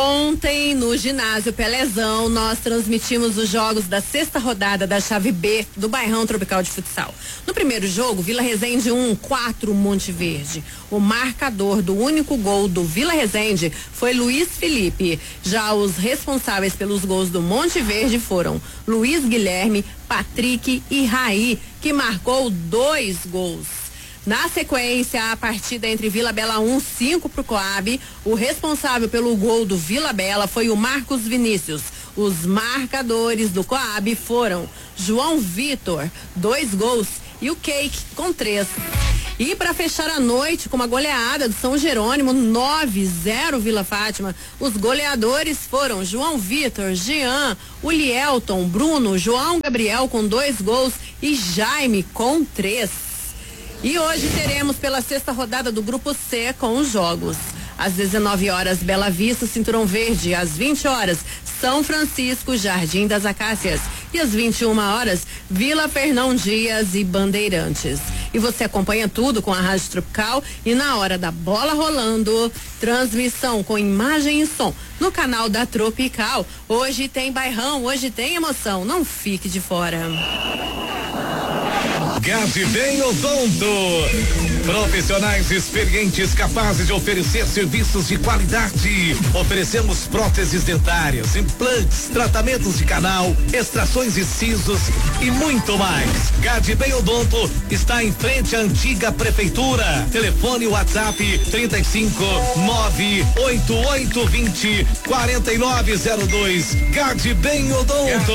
Ontem, no ginásio Pelezão, nós transmitimos os jogos da sexta rodada da chave B do Bairrão Tropical de Futsal. No primeiro jogo, Vila Resende 1-4 Monte Verde. O marcador do único gol do Vila Resende foi Luiz Felipe. Já os responsáveis pelos gols do Monte Verde foram Luiz Guilherme, Patrick e Raí, que marcou 2 gols. Na sequência, a partida entre Vila Bela 1-5 pro Coab. O responsável pelo gol do Vila Bela foi o Marcos Vinícius. Os marcadores do Coab foram João Vitor, 2 gols, e o Cake com 3. E para fechar a noite com uma goleada do São Jerônimo 9-0 Vila Fátima, os goleadores foram João Vitor, Jean, Ulielton, Bruno, João Gabriel com 2 gols e Jaime com 3. E hoje teremos pela sexta rodada do Grupo C com os jogos. Às 19 horas, Bela Vista, Cinturão Verde. Às 20 horas, São Francisco, Jardim das Acácias. E às 21 horas, Vila Fernão Dias e Bandeirantes. E você acompanha tudo com a Rádio Tropical e na hora da bola rolando, transmissão com imagem e som no canal da Tropical. Hoje tem bairrão, hoje tem emoção. Não fique de fora. Gade Odonto. Profissionais experientes capazes de oferecer serviços de qualidade. Oferecemos próteses dentárias, implantes, tratamentos de canal, extrações e sisos e muito mais. Gade Odonto está em frente à antiga prefeitura. Telefone WhatsApp 35 98820 4902. Gade Odonto.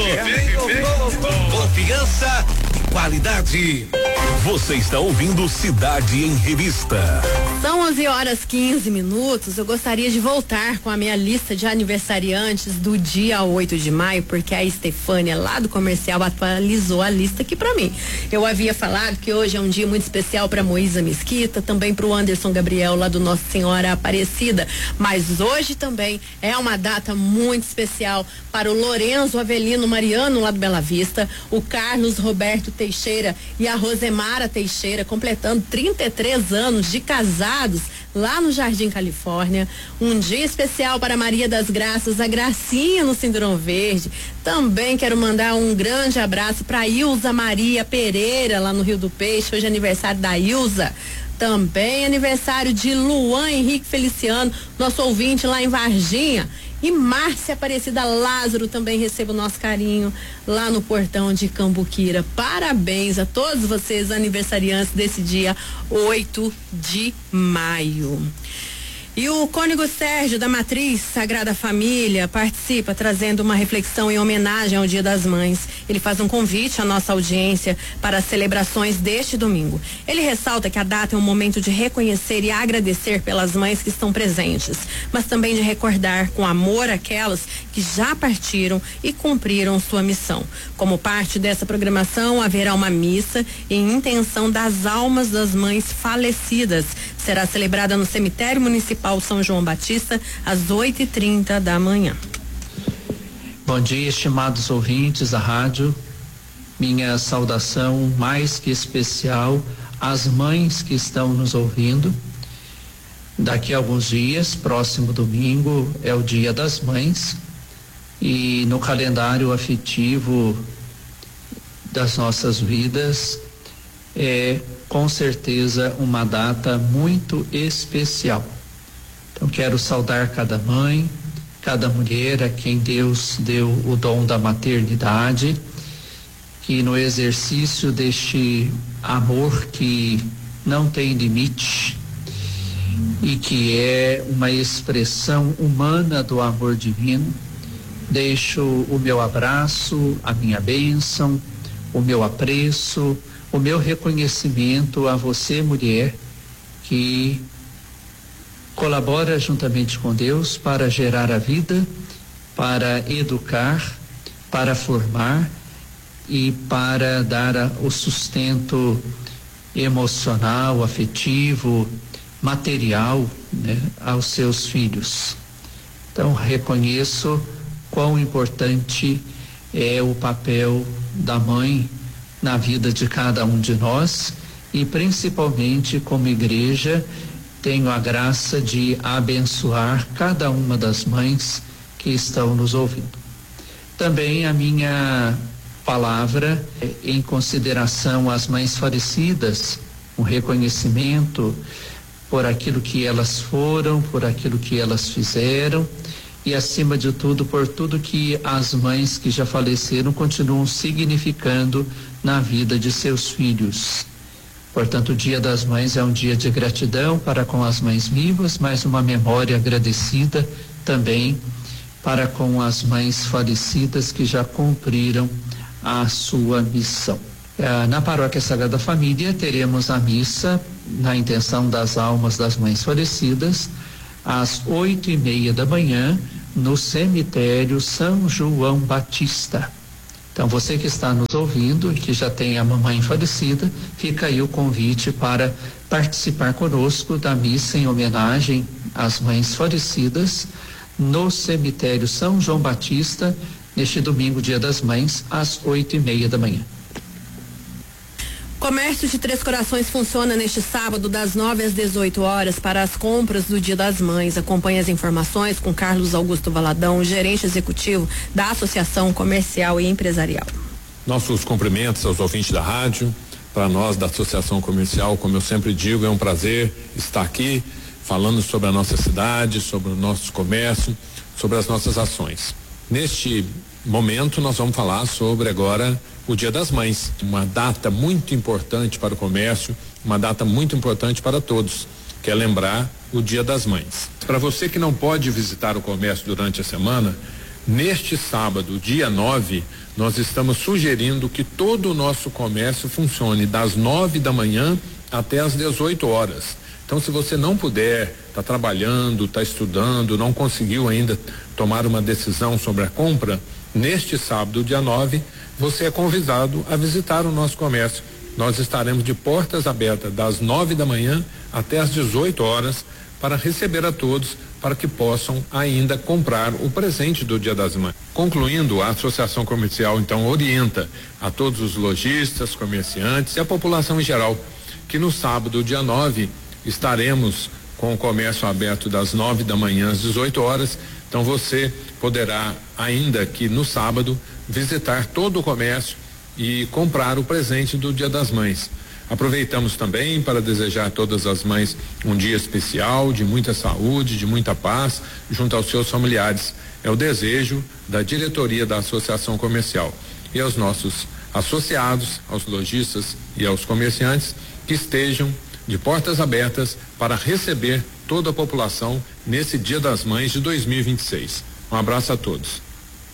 Confiança, qualidade. Você está ouvindo Cidade em Revista. São 11h15. Eu gostaria de voltar com a minha lista de aniversariantes do dia 8 de maio, porque a Estefânia lá do comercial atualizou a lista aqui pra mim. Eu havia falado que hoje é um dia muito especial pra Moísa Mesquita, também pro Anderson Gabriel lá do Nossa Senhora Aparecida, mas hoje também é uma data muito especial para o Lorenzo Avelino Mariano lá do Bela Vista, o Carlos Roberto Teixeira e a Rosemara Teixeira, completando 33 anos de casados lá no Jardim Califórnia. Um dia especial para Maria das Graças, a Gracinha no Cinturão Verde. Também quero mandar um grande abraço para Ilza Maria Pereira lá no Rio do Peixe. Hoje é aniversário da Ilza. Também aniversário de Luan Henrique Feliciano, nosso ouvinte lá em Varginha. E Márcia Aparecida Lázaro também recebe o nosso carinho lá no portão de Cambuquira. Parabéns a todos vocês, aniversariantes desse dia 8 de maio. E o cônego Sérgio da Matriz Sagrada Família participa trazendo uma reflexão em homenagem ao Dia das Mães. Ele faz um convite à nossa audiência para as celebrações deste domingo. Ele ressalta que a data é um momento de reconhecer e agradecer pelas mães que estão presentes, mas também de recordar com amor aquelas que já partiram e cumpriram sua missão. Como parte dessa programação, haverá uma missa em intenção das almas das mães falecidas. Será celebrada no cemitério municipal São João Batista, às 8h30 da manhã. Bom dia, estimados ouvintes da rádio. Minha saudação mais que especial às mães que estão nos ouvindo. Daqui a alguns dias, próximo domingo, é o Dia das Mães, e no calendário afetivo das nossas vidas é com certeza uma data muito especial. Então quero saudar cada mãe, cada mulher a quem Deus deu o dom da maternidade, que no exercício deste amor que não tem limite e que é uma expressão humana do amor divino, deixo o meu abraço, a minha bênção, o meu apreço, o meu reconhecimento a você, mulher, que colabora juntamente com Deus para gerar a vida, para educar, para formar e para dar o sustento emocional, afetivo, material, né, aos seus filhos. Então, reconheço quão importante é o papel da mãe na vida de cada um de nós, e principalmente como igreja tenho a graça de abençoar cada uma das mães que estão nos ouvindo. Também a minha palavra em consideração às mães falecidas, um reconhecimento por aquilo que elas foram, por aquilo que elas fizeram e, acima de tudo, por tudo que as mães que já faleceram continuam significando na vida de seus filhos. Portanto, o Dia das Mães é um dia de gratidão para com as mães vivas, mas uma memória agradecida também para com as mães falecidas que já cumpriram a sua missão. Na Paróquia Sagrada Família teremos a missa na intenção das almas das mães falecidas às 8:30 da manhã no cemitério São João Batista. Então, você que está nos ouvindo e que já tem a mamãe falecida, fica aí o convite para participar conosco da missa em homenagem às mães falecidas no cemitério São João Batista neste domingo, Dia das Mães, às 8:30 da manhã. Comércio de Três Corações funciona neste sábado das 9 às 18 horas para as compras do Dia das Mães. Acompanhe as informações com Carlos Augusto Valadão, gerente executivo da Associação Comercial e Empresarial. Nossos cumprimentos aos ouvintes da rádio. Para nós da Associação Comercial, como eu sempre digo, é um prazer estar aqui falando sobre a nossa cidade, sobre o nosso comércio, sobre as nossas ações. Neste momento nós vamos falar sobre agora o Dia das Mães, uma data muito importante para o comércio, uma data muito importante para todos, que é lembrar o Dia das Mães. Para você que não pode visitar o comércio durante a semana, neste sábado, dia 9, nós estamos sugerindo que todo o nosso comércio funcione das 9 da manhã até as 18 horas. Então, se você não puder, está trabalhando, está estudando, não conseguiu ainda tomar uma decisão sobre a compra, neste sábado, dia 9, você é convidado a visitar o nosso comércio. Nós estaremos de portas abertas das 9 da manhã até as 18 horas para receber a todos, para que possam ainda comprar o presente do Dia das Mães. Concluindo, a Associação Comercial então orienta a todos os lojistas, comerciantes e a população em geral que no sábado, dia 9, estaremos com o comércio aberto das 9 da manhã às 18 horas. Então você poderá ainda que no sábado visitar todo o comércio e comprar o presente do Dia das Mães. Aproveitamos também para desejar a todas as mães um dia especial, de muita saúde, de muita paz, junto aos seus familiares. É o desejo da diretoria da Associação Comercial. E aos nossos associados, aos lojistas e aos comerciantes que estejam de portas abertas para receber toda a população nesse Dia das Mães de 2026. Um abraço a todos.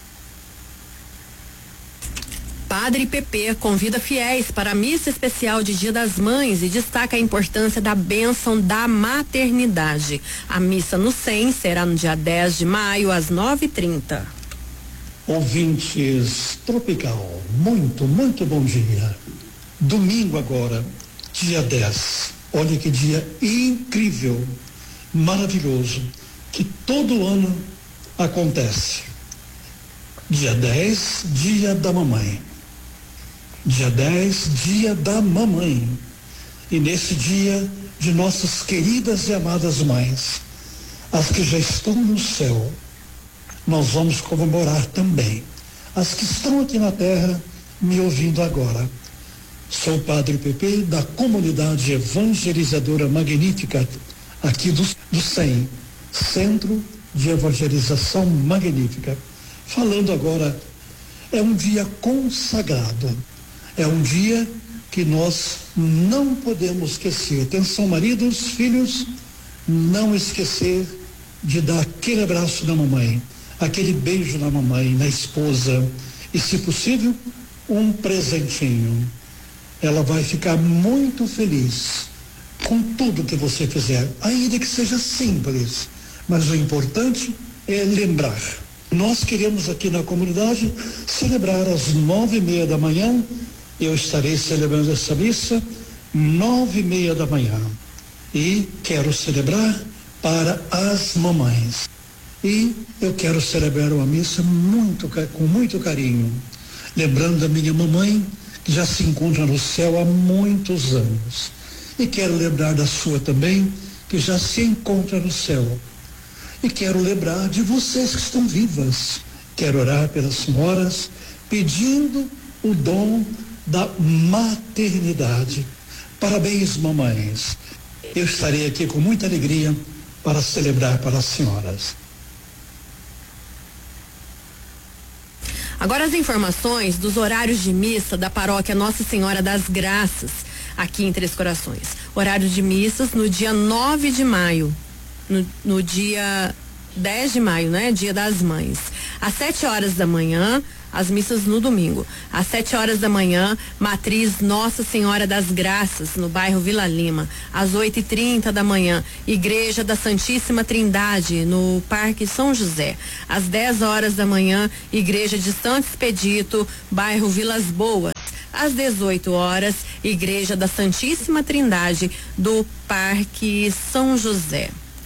Padre Pepe convida fiéis para a missa especial de Dia das Mães e destaca a importância da bênção da maternidade. A missa no SEM será no dia 10 de maio, às 9h30. Ouvintes Tropical, muito bom dia. Domingo agora, dia 10. Olha que dia incrível, maravilhoso, que todo ano acontece. Dia 10, dia da mamãe. Dia 10, dia da mamãe. E nesse dia de nossas queridas e amadas mães, as que já estão no céu, nós vamos comemorar também. As que estão aqui na terra me ouvindo agora. Sou o Padre Pepe da comunidade evangelizadora magnífica aqui do SEM, Centro de Evangelização Magnífica. Falando agora, é um dia consagrado. É um dia que nós não podemos esquecer. Atenção, maridos, filhos, não esquecer de dar aquele abraço na mamãe, aquele beijo na mamãe, na esposa e, se possível, um presentinho. Ela vai ficar muito feliz com tudo que você fizer, ainda que seja simples, mas o importante é lembrar. Nós queremos aqui na comunidade celebrar às 9:30 da manhã. Eu estarei celebrando essa missa 9:30 da manhã e quero celebrar para as mamães. E eu quero celebrar uma missa com muito carinho, lembrando da minha mamãe, que já se encontra no céu há muitos anos. E quero lembrar da sua também, que já se encontra no céu. E quero lembrar de vocês que estão vivas. Quero orar pelas senhoras, pedindo o dom da maternidade. Parabéns, mamães. Eu estarei aqui com muita alegria para celebrar para as senhoras. Agora as informações dos horários de missa da paróquia Nossa Senhora das Graças, aqui em Três Corações. Horário de missas no dia 9 de maio, no dia 10 de maio, né? Dia das Mães. Às 7 horas da manhã, as missas no domingo. Às 7 horas da manhã, Matriz Nossa Senhora das Graças, no bairro Vila Lima. Às 8h30 da manhã, Igreja da Santíssima Trindade, no Parque São José. Às 10 horas da manhã, Igreja de Santo Expedito, bairro Vilas Boas. Às 18 horas, Igreja da Santíssima Trindade, do Parque São José.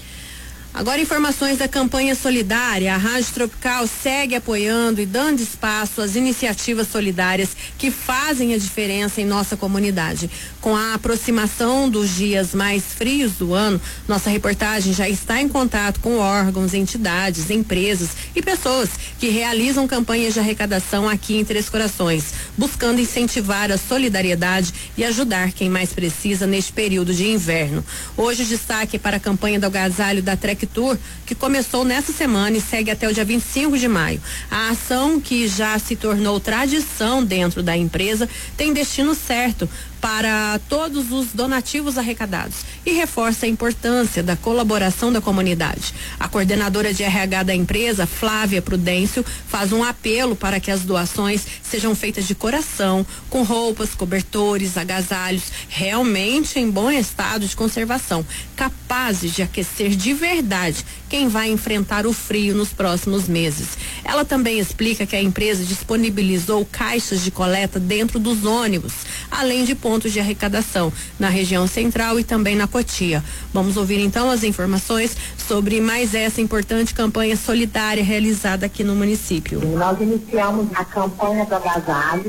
Agora, informações da campanha solidária. A Rádio Tropical segue apoiando e dando espaço às iniciativas solidárias que fazem a diferença em nossa comunidade. Com a aproximação dos dias mais frios do ano, nossa reportagem já está em contato com órgãos, entidades, empresas e pessoas que realizam campanhas de arrecadação aqui em Três Corações, buscando incentivar a solidariedade e ajudar quem mais precisa neste período de inverno. Hoje o destaque é para a campanha do agasalho da Trek Tour, que começou nessa semana e segue até o dia 25 de maio. A ação, que já se tornou tradição dentro da empresa, tem destino certo para todos os donativos arrecadados e reforça a importância da colaboração da comunidade. A coordenadora de RH da empresa, Flávia Prudêncio, faz um apelo para que as doações sejam feitas de coração, com roupas, cobertores, agasalhos realmente em bom estado de conservação, capazes de aquecer de verdade quem vai enfrentar o frio nos próximos meses. Ela também explica que a empresa disponibilizou caixas de coleta dentro dos ônibus, além de pontos de arrecadação na região central e também na Cotia. Vamos ouvir então as informações sobre mais essa importante campanha solidária realizada aqui no município. Nós iniciamos a campanha do agasalho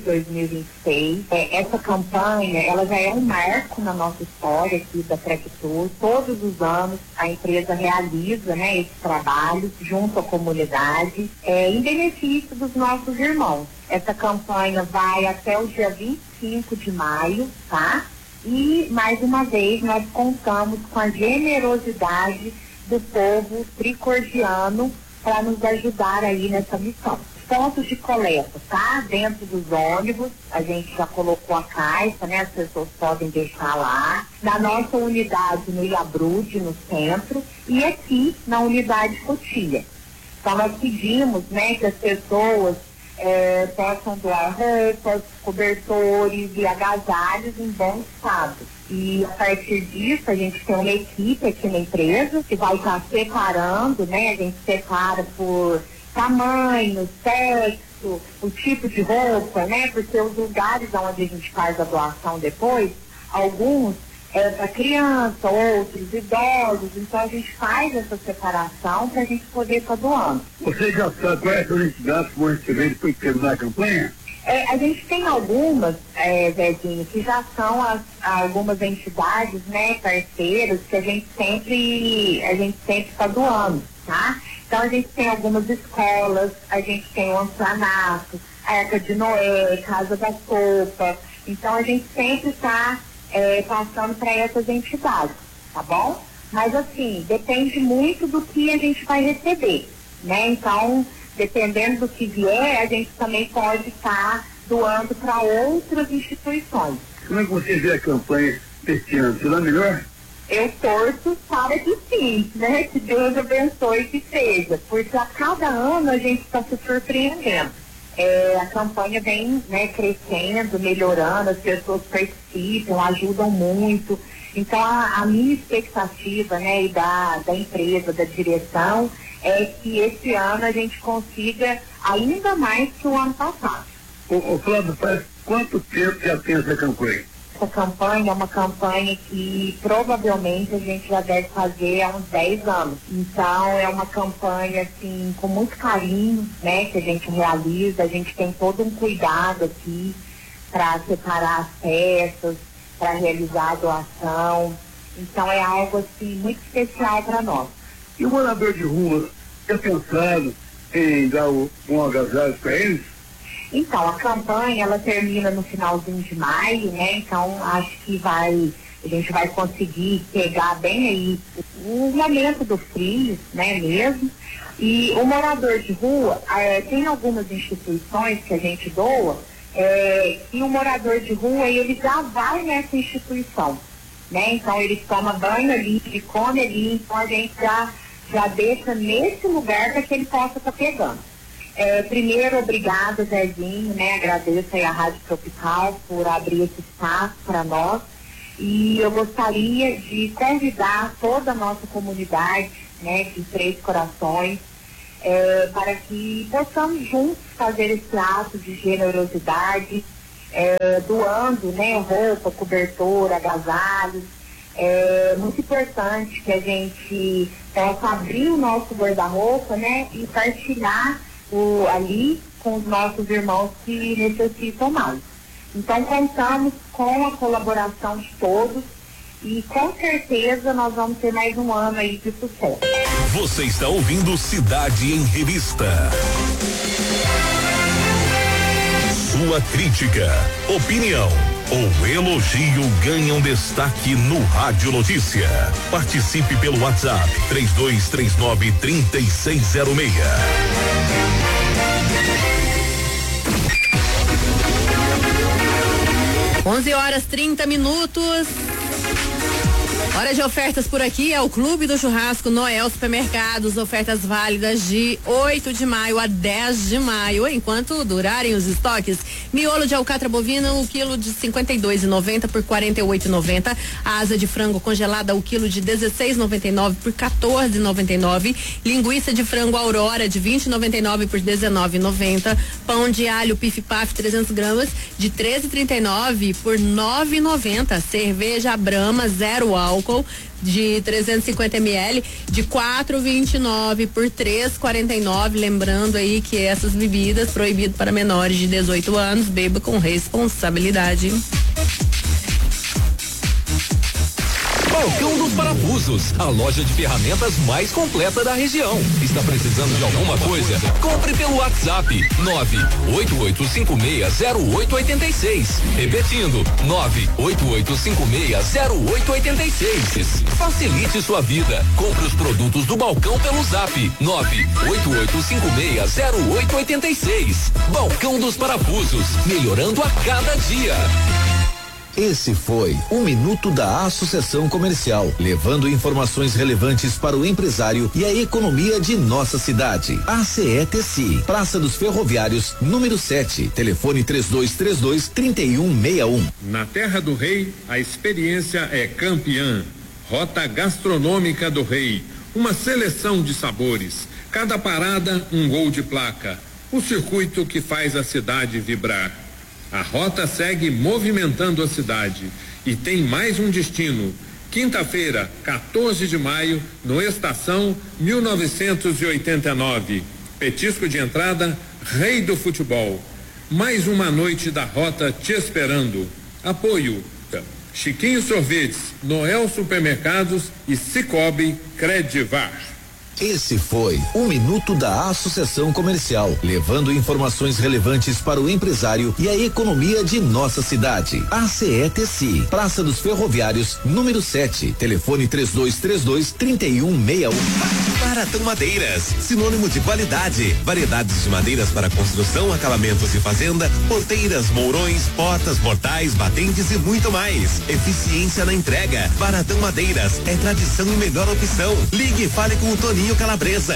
2026. Essa campanha, ela já é um marco na nossa história aqui da Trek Tour. Todos os anos a empresa realiza, né, esse trabalho junto à comunidade, em benefício dos nossos irmãos. Essa campanha vai até o dia 25 de maio, tá? E, mais uma vez, nós contamos com a generosidade do povo tricordiano para nos ajudar aí nessa missão. Pontos de coleta, tá? Dentro dos ônibus, a gente já colocou a caixa, né? As pessoas podem deixar lá. Na nossa unidade no Ilhabrude, no centro, e aqui na unidade Cotia. Então, nós pedimos, né, que as pessoas possam doar roupas, cobertores e agasalhos em bom estado. E a partir disso a gente tem uma equipe aqui na empresa que vai estar separando, né? A gente separa por tamanho, sexo, o tipo de roupa, né? Porque os lugares onde a gente faz a doação depois, alguns para criança, outros idosos, então a gente faz essa separação para a gente poder estar doando. Você já sabe quais são as entidades que vão receber depois de terminar a campanha? A gente tem algumas, Zezinho, que já são algumas entidades, né, parceiras, que a gente sempre está doando, tá? Então a gente tem algumas escolas, a gente tem o orfanato, a Arca de Noé, Casa da Sopa, então a gente sempre está passando para essas entidades, tá bom? Mas assim, depende muito do que a gente vai receber, né? Então, dependendo do que vier, a gente também pode estar doando para outras instituições. Como é que você vê a campanha deste ano? Será melhor? Eu torço para que sim, né? Que Deus abençoe que seja, porque a cada ano a gente está se surpreendendo. A campanha vem, né, crescendo, melhorando, as pessoas participam, ajudam muito. Então a minha expectativa, né, e da empresa, da direção, é que esse ano a gente consiga ainda mais que o ano passado. Ô Flávio, faz quanto tempo já tem essa campanha? Essa campanha é uma campanha que provavelmente a gente já deve fazer há uns 10 anos. Então é uma campanha assim com muito carinho, né, que a gente realiza. A gente tem todo um cuidado aqui para separar as peças, para realizar a doação. Então é algo assim muito especial para nós. E o morador de rua é pensado em dar um agasalho para eles? Então, a campanha, ela termina no finalzinho de maio, né? Então, acho que a gente vai conseguir pegar bem aí o momento do frio, né, mesmo. E o morador de rua, tem algumas instituições que a gente doa, e o morador de rua, ele já vai nessa instituição, né? Então, ele toma banho ali, ele come ali, então a gente já deixa nesse lugar para que ele possa estar pegando. Primeiro, obrigada, Zezinho, né? Agradeço aí a Rádio Tropical por abrir esse espaço para nós. E eu gostaria de convidar toda a nossa comunidade, né, de Três Corações, para que possamos juntos fazer esse ato de generosidade, doando, né, roupa, cobertor, agasalhos. É muito importante que a gente possa abrir o nosso guarda-roupa, né, e partilhar ali com os nossos irmãos que necessitam mais. Então, contamos com a colaboração de todos e com certeza nós vamos ter mais um ano aí de sucesso. Você está ouvindo Cidade em Revista. Sua crítica, opinião ou elogio ganham destaque no Rádio Notícia. Participe pelo WhatsApp 3239-3606. 11h30. Hora de ofertas por aqui é o Clube do Churrasco Noel Supermercados, ofertas válidas de 8 de maio a 10 de maio, enquanto durarem os estoques. Miolo de alcatra bovina, o quilo de 52,90 por 48,90. Asa de frango congelada, o quilo de 16,99 por 14,99. Linguiça de frango Aurora de 20,99 por 19,90. Pão de alho Pif Paf 300 gramas de 13,39 por 9,90. Cerveja Brahma zero álcool de 350 ml de 4,29 por 3,49. Lembrando aí que essas bebidas proibidas para menores de 18 anos, beba com responsabilidade. Balcão dos Parafusos, a loja de ferramentas mais completa da região. Está precisando de alguma coisa? Compre pelo WhatsApp 988560886. Repetindo, 988560886. Facilite sua vida. Compre os produtos do balcão pelo Zap 988560886. Balcão dos Parafusos, melhorando a cada dia. Esse foi o Minuto da Associação Comercial, levando informações relevantes para o empresário e a economia de nossa cidade. ACETC, Praça dos Ferroviários, número 7, telefone 3232-3161. Na Terra do Rei, a experiência é campeã. Rota Gastronômica do Rei, uma seleção de sabores. Cada parada, um gol de placa. O circuito que faz a cidade vibrar. A rota segue movimentando a cidade e tem mais um destino. Quinta-feira, 14 de maio, no Estação 1989. Petisco de entrada, Rei do Futebol. Mais uma noite da rota te esperando. Apoio Chiquinho Sorvetes, Noel Supermercados e Cicobi Credivar. Esse foi o Minuto da Associação Comercial, levando informações relevantes para o empresário e a economia de nossa cidade. ACETC, Praça dos Ferroviários, número 7, telefone 3232-3161. Baratão Madeiras, sinônimo de qualidade, variedades de madeiras para construção, acabamentos e fazenda, porteiras, mourões, portas, mortais, batentes e muito mais. Eficiência na entrega. Baratão Madeiras é tradição e melhor opção. Ligue e fale com o Toninho Calabresa,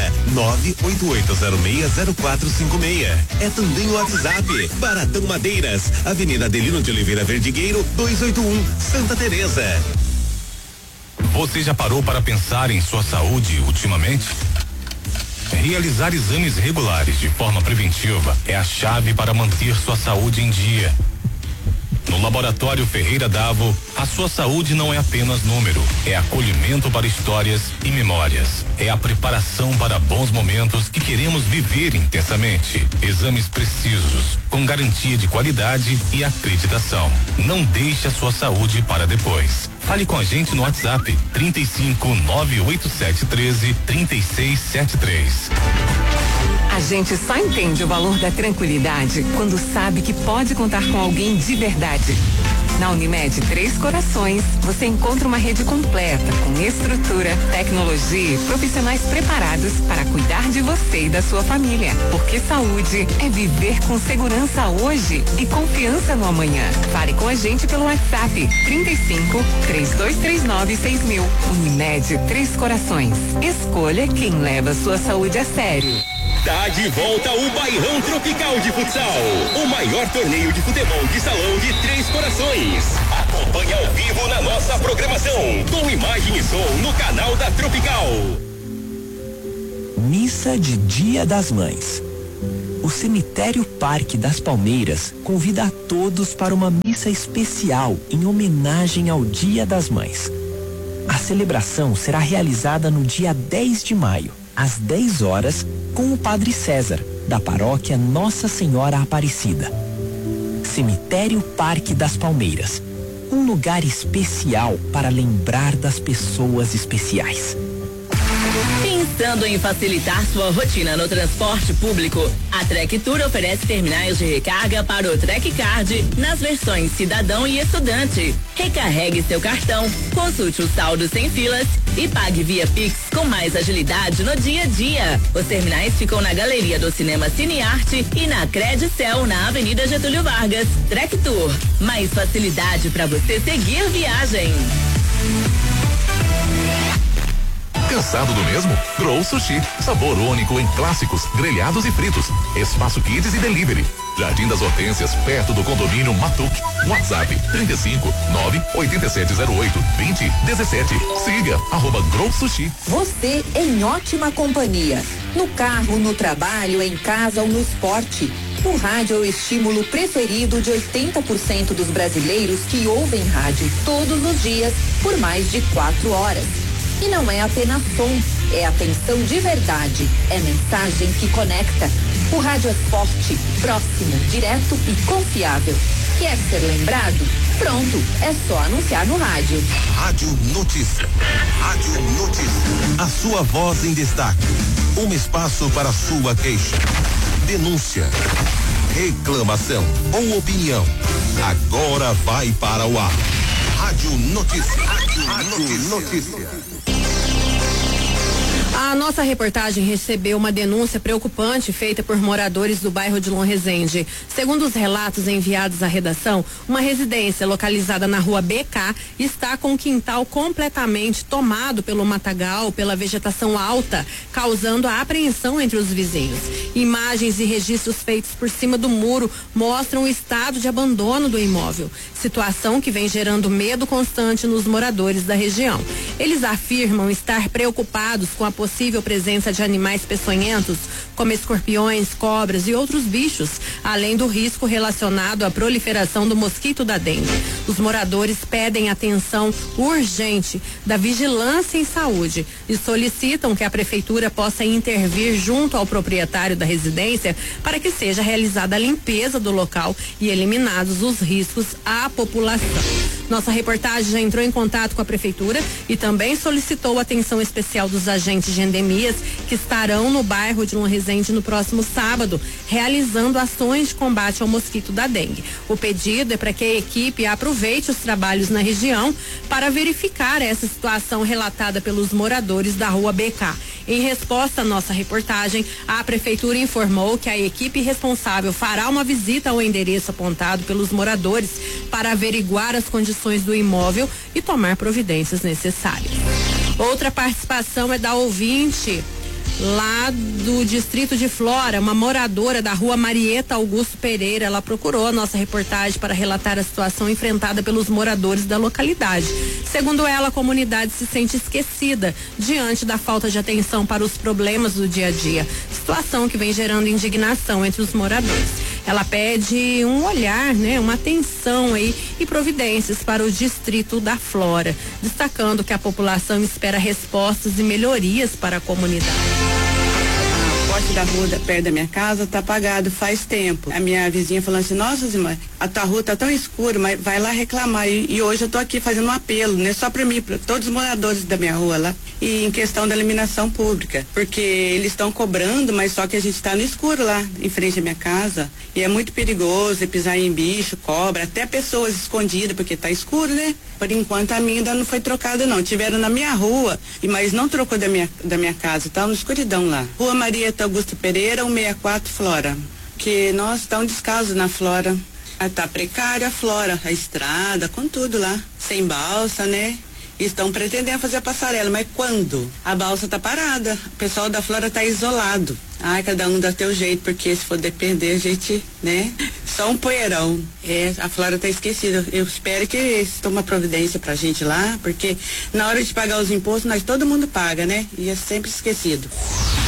988060456. É também o WhatsApp. Baratão Madeiras, Avenida Adelino de Oliveira Verdigueiro, 281, Santa Teresa. Você já parou para pensar em sua saúde ultimamente? Realizar exames regulares de forma preventiva é a chave para manter sua saúde em dia. No Laboratório Ferreira Davo, a sua saúde não é apenas número, é acolhimento para histórias e memórias. É a preparação para bons momentos que queremos viver intensamente. Exames precisos, com garantia de qualidade e acreditação. Não deixe a sua saúde para depois. Fale com a gente no WhatsApp 35 987 13 3673. A gente só entende o valor da tranquilidade quando sabe que pode contar com alguém de verdade. Na Unimed Três Corações, você encontra uma rede completa com estrutura, tecnologia e profissionais preparados para cuidar de você e da sua família. Porque saúde é viver com segurança hoje e confiança no amanhã. Fale com a gente pelo WhatsApp 35 3239 6000. Unimed Três Corações. Escolha quem leva sua saúde a sério. Tá de volta o Bairrão Tropical de Futsal, o maior torneio de futebol de salão de Três Corações. Acompanhe ao vivo na nossa programação, com imagem e som no canal da Tropical. Missa de Dia das Mães. O Cemitério Parque das Palmeiras convida a todos para uma missa especial em homenagem ao Dia das Mães. A celebração será realizada no dia 10 de maio, às 10 horas, com o Padre César, da paróquia Nossa Senhora Aparecida. Cemitério Parque das Palmeiras, um lugar especial para lembrar das pessoas especiais. Pensando em facilitar sua rotina no transporte público, a Trek Tour oferece terminais de recarga para o Trek Card nas versões cidadão e estudante. Recarregue seu cartão, consulte o saldo sem filas e pague via Pix com mais agilidade no dia a dia. Os terminais ficam na Galeria do Cinema Cinearte e na Credicel, na Avenida Getúlio Vargas. Trek Tour, mais facilidade para você seguir viagem. Cansado do mesmo? Grow Sushi. Sabor único em clássicos, grelhados e fritos. Espaço Kids e Delivery. Jardim das Hortênsias, perto do condomínio Matuque. WhatsApp 35 98708 2017. Siga @Grow Sushi. Você em ótima companhia. No carro, no trabalho, em casa ou no esporte. O rádio é o estímulo preferido de 80% dos brasileiros que ouvem rádio todos os dias por mais de 4 horas. E não é apenas som, é atenção de verdade, é mensagem que conecta. O rádio é forte, próximo, direto e confiável. Quer ser lembrado? Pronto, é só anunciar no rádio. Rádio Notícia. Rádio Notícia. A sua voz em destaque. Um espaço para sua queixa, denúncia, reclamação ou opinião. Agora vai para o ar. Rádio Notícia. Rádio Notícia. A nossa reportagem recebeu uma denúncia preocupante feita por moradores do bairro de Long Resende. Segundo os relatos enviados à redação, uma residência localizada na rua BK está com o quintal completamente tomado pelo matagal, pela vegetação alta, causando a apreensão entre os vizinhos. Imagens e registros feitos por cima do muro mostram o estado de abandono do imóvel, situação que vem gerando medo constante nos moradores da região. Eles afirmam estar preocupados com a possível presença de animais peçonhentos, como escorpiões, cobras e outros bichos, além do risco relacionado à proliferação do mosquito da dengue. Os moradores pedem atenção urgente da vigilância em saúde e solicitam que a prefeitura possa intervir junto ao proprietário da residência para que seja realizada a limpeza do local e eliminados os riscos à população. Nossa reportagem já entrou em contato com a prefeitura e também solicitou a atenção especial dos agentes de endemias que estarão no bairro de Long Resende no próximo sábado, realizando ações de combate ao mosquito da dengue. O pedido é para que a equipe aproveite os trabalhos na região para verificar essa situação relatada pelos moradores da rua BK. Em resposta à nossa reportagem, a prefeitura informou que a equipe responsável fará uma visita ao endereço apontado pelos moradores para averiguar as condições do imóvel e tomar providências necessárias. Outra participação é da ouvinte lá do distrito de Flora, uma moradora da rua Marieta Augusto Pereira. Ela procurou a nossa reportagem para relatar a situação enfrentada pelos moradores da localidade. Segundo ela, a comunidade se sente esquecida diante da falta de atenção para os problemas do dia a dia, situação que vem gerando indignação entre os moradores. Ela pede um olhar, né, uma atenção aí e providências para o distrito da Flora, destacando que a população espera respostas e melhorias para a comunidade. A porta da rua perto da minha casa tá apagado faz tempo. A minha vizinha falando assim, nossa, irmã, a tua rua tá tão escura, mas vai lá reclamar. E hoje eu tô aqui fazendo um apelo, né? Só para mim, para todos os moradores da minha rua lá. E em questão da iluminação pública. Porque eles estão cobrando, mas só que a gente tá no escuro lá, em frente à minha casa. E é muito perigoso pisar em bicho, cobra, até pessoas escondidas, porque tá escuro, né? Por enquanto a minha ainda não foi trocada, não. Tiveram na minha rua, mas não trocou da minha casa, tá na escuridão lá. Rua Maria Augusto Pereira, 164 Flora. Que nós tá um descaso na Flora. Tá precária a Flora, a estrada, com tudo lá. Sem balsa, né? Estão pretendendo fazer a passarela, mas quando? A balsa tá parada, o pessoal da Flora tá isolado. Ai, cada um dá teu jeito, porque se for depender, a gente, né? Só um poeirão. A Flora tá esquecida. Eu espero que eles tomem uma providência pra gente lá, porque na hora de pagar os impostos, todo mundo paga, né? E é sempre esquecido.